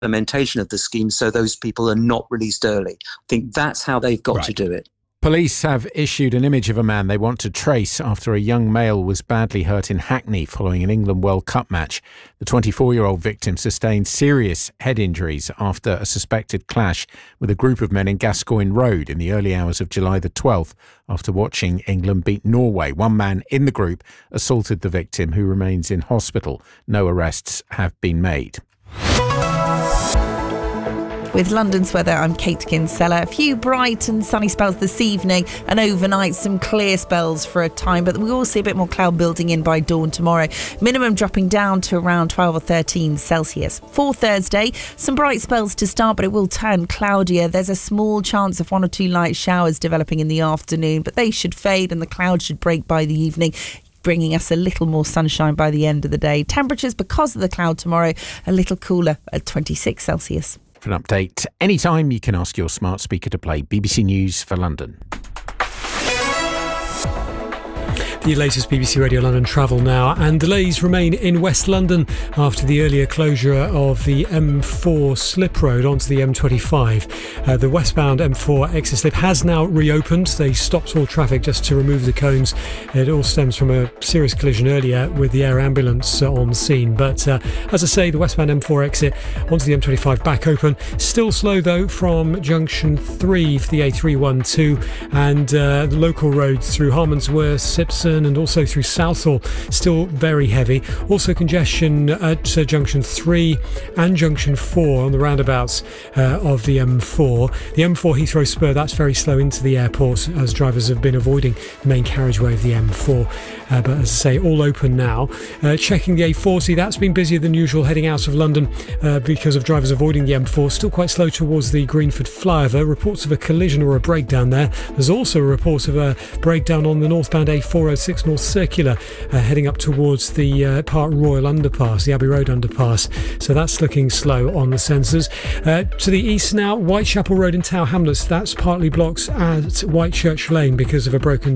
implementation of the scheme so those people are not released early. I think that's how they've got to do it. Police have issued an image of a man they want to trace after a young male was badly hurt in Hackney following an England World Cup match. The 24-year-old victim sustained serious head injuries after a suspected clash with a group of men in Gascoigne Road in the early hours of July the 12th after watching England beat Norway. One man in the group assaulted the victim, who remains in hospital. No arrests have been made. With London's weather, I'm Kate Kinsella. A few bright and sunny spells this evening, and overnight some clear spells for a time, but we will see a bit more cloud building in by dawn tomorrow. Minimum dropping down to around 12 or 13 Celsius. For Thursday, some bright spells to start, but it will turn cloudier. There's a small chance of 1 or 2 light showers developing in the afternoon, but they should fade and the clouds should break by the evening, bringing us a little more sunshine by the end of the day. Temperatures, because of the cloud tomorrow, a little cooler at 26 Celsius. For an update anytime, you can ask your smart speaker to play BBC News for London. The latest BBC Radio London travel now, and delays remain in West London after the earlier closure of the M4 slip road onto the M25. The westbound M4 exit slip has now reopened. They stopped all traffic just to remove the cones. It all stems from a serious collision earlier with the air ambulance on scene. But as I say, the westbound M4 exit onto the M25 back open. Still slow though from junction 3 for the A312, and the local roads through Harmondsworth, Sipson and also through Southall still very heavy. Also congestion at junction 3 and junction 4 on the roundabouts of the M4. The M4 Heathrow Spur, that's very slow into the airport as drivers have been avoiding the main carriageway of the M4. But as I say, all open now. Checking the A40, that's been busier than usual heading out of London because of drivers avoiding the M4. Still quite slow towards the Greenford flyover. Reports of a collision or a breakdown there. There's also a report of a breakdown on the northbound A406 North Circular heading up towards the Park Royal underpass, the Abbey Road underpass. So that's looking slow on the sensors. To the east now, Whitechapel Road in Tower Hamlets, that's partly blocked at Whitechurch Lane because of a broken